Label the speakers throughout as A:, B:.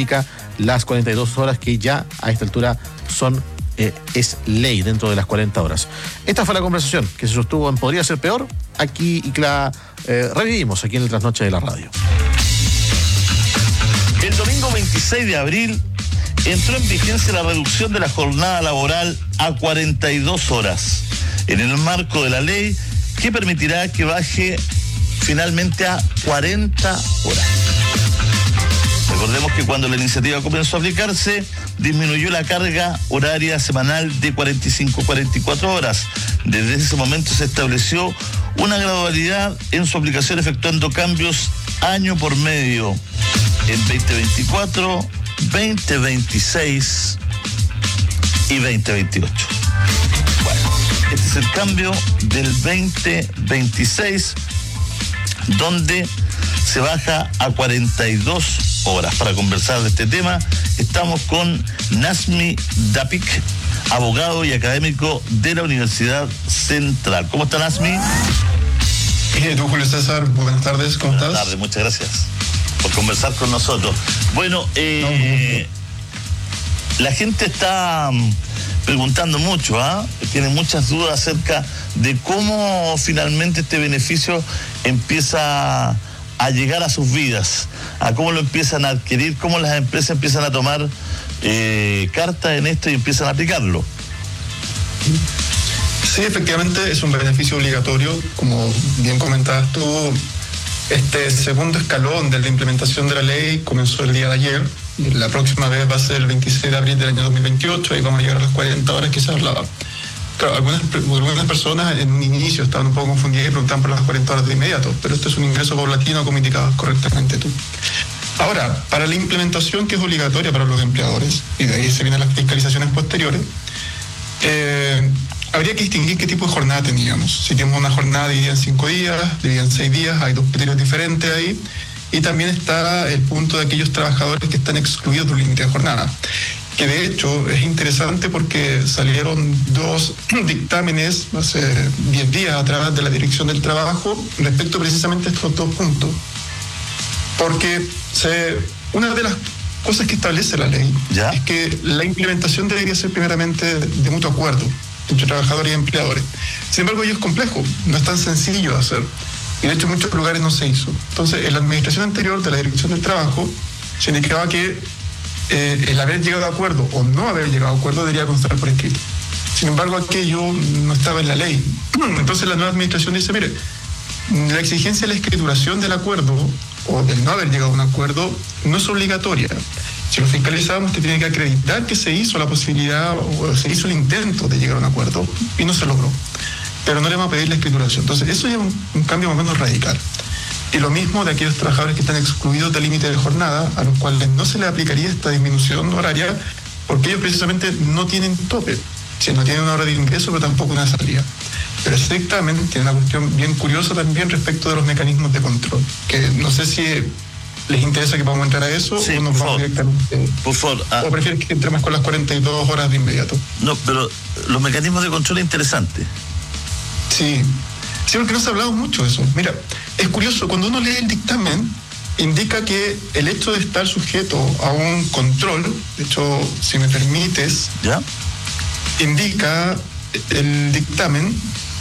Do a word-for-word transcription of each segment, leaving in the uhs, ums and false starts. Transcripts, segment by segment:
A: aplica las cuarenta y dos horas que ya a esta altura son eh, es ley dentro de las cuarenta horas. Esta fue la conversación que se sostuvo en Podría Ser Peor, aquí y la eh, revivimos aquí en el Trasnoche de la Radio.
B: El domingo veintiséis de abril entró en vigencia la reducción de la jornada laboral a cuarenta y dos horas, en el marco de la ley que permitirá que baje finalmente a cuarenta horas. Recordemos que cuando la iniciativa comenzó a aplicarse, disminuyó la carga horaria semanal de cuarenta y cinco a cuarenta y cuatro horas. Desde ese momento se estableció una gradualidad en su aplicación, efectuando cambios año por medio en veinte veinticuatro, veinte veintiséis y veinte veintiocho. Bueno, este es el cambio del veinte veintiséis, donde se baja a cuarenta y dos horas. Para conversar de este tema estamos con Nazmi Dapik, abogado y académico de la Universidad Central. ¿Cómo está, Nazmi?
C: ¿Y tú, Julio César? Buenas tardes, ¿cómo
B: Buenas
C: estás?
B: tardes, muchas gracias por conversar con nosotros. Bueno, eh, no, no. la gente está preguntando mucho, ¿ah? ¿eh? Tiene muchas dudas acerca de cómo finalmente este beneficio empieza a llegar a sus vidas, a cómo lo empiezan a adquirir, cómo las empresas empiezan a tomar eh, carta en esto y empiezan a aplicarlo.
C: Sí, efectivamente es un beneficio obligatorio, como bien comentabas tú. Este segundo escalón de la implementación de la ley comenzó el día de ayer. La próxima vez va a ser el veintiséis de abril del año dos mil veintiocho y vamos a llegar a las cuarenta horas que se hablaba. Claro, algunas, algunas personas en un inicio estaban un poco confundidas y preguntaban por las cuarenta horas de inmediato, pero esto es un ingreso paulatino, como indicabas correctamente tú. Ahora, para la implementación, que es obligatoria para los empleadores, y de ahí se vienen las fiscalizaciones posteriores, eh, habría que distinguir qué tipo de jornada teníamos. Si tenemos una jornada dividida en cinco días, dividida en seis días, hay dos criterios diferentes ahí. Y también está el punto de aquellos trabajadores que están excluidos de un límite de jornada. Que de hecho es interesante porque salieron dos dictámenes hace diez días a través de la Dirección del Trabajo respecto precisamente a estos dos puntos. Porque se, una de las cosas que establece la ley ¿Ya? es que la implementación debería ser primeramente de mutuo acuerdo entre trabajadores y empleadores. Sin embargo, ello es complejo, no es tan sencillo de hacer. Y de hecho en muchos lugares no se hizo. Entonces, en la administración anterior de la Dirección del Trabajo se indicaba que eh, el haber llegado a acuerdo o no haber llegado a acuerdo debería constar por escrito. Sin embargo, aquello no estaba en la ley. Entonces la nueva administración dice, mire, la exigencia de la escrituración del acuerdo o del no haber llegado a un acuerdo no es obligatoria. Si lo fiscalizamos, usted tiene que acreditar que se hizo la posibilidad o se hizo el intento de llegar a un acuerdo y no se logró. Pero no le vamos a pedir la escrituración. Entonces, eso es un, un cambio más o menos radical. Y lo mismo de aquellos trabajadores que están excluidos del límite de jornada, a los cuales no se les aplicaría esta disminución horaria, porque ellos precisamente no tienen tope. Si no tienen una hora de ingreso, pero tampoco una salida. Pero ese dictamen tiene una cuestión bien curiosa también respecto de los mecanismos de control, que no sé si les interesa que vamos a entrar a eso
B: sí,
C: o nos vamos directamente.
B: Por favor. Ah,
C: o prefieres que entremos con las cuarenta y dos horas de inmediato.
B: No, pero los mecanismos de control es interesante.
C: Sí, sí, porque no se ha hablado mucho de eso. Mira, es curioso, cuando uno lee el dictamen, indica que el hecho de estar sujeto a un control, de hecho, si me permites,
B: ¿Ya?
C: indica el dictamen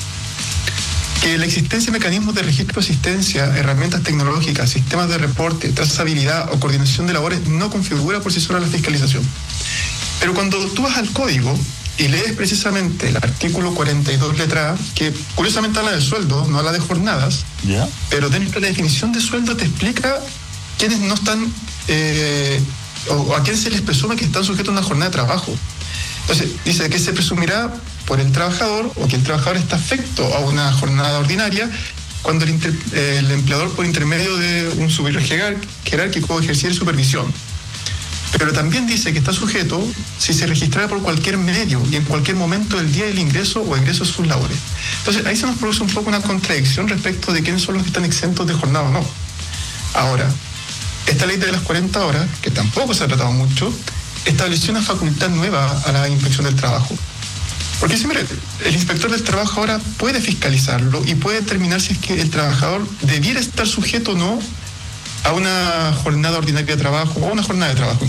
C: que la existencia de mecanismos de registro de asistencia, herramientas tecnológicas, sistemas de reporte, trazabilidad o coordinación de labores no configura por sí sola la fiscalización. Pero cuando tú vas al código y lees precisamente el artículo cuarenta y dos letra A, que curiosamente habla de sueldo, no habla de jornadas,
B: ¿Ya?
C: pero dentro de la definición de sueldo te explica quiénes no están, eh, o a quién se les presume que están sujetos a una jornada de trabajo. Entonces, dice que se presumirá por el trabajador o que el trabajador está afecto a una jornada ordinaria cuando el, inter, eh, el empleador, por intermedio de un superior jerárquico, ejerciera supervisión. Pero también dice que está sujeto si se registrara por cualquier medio y en cualquier momento del día del ingreso o ingreso de sus labores. Entonces, ahí se nos produce un poco una contradicción respecto de quiénes son los que están exentos de jornada o no. Ahora, esta ley de las cuarenta horas, que tampoco se ha tratado mucho, estableció una facultad nueva a la Inspección del Trabajo. Porque si mire, el inspector del trabajo ahora puede fiscalizarlo y puede determinar si es que el trabajador debiera estar sujeto o no a una jornada ordinaria de trabajo o a una jornada de trabajo.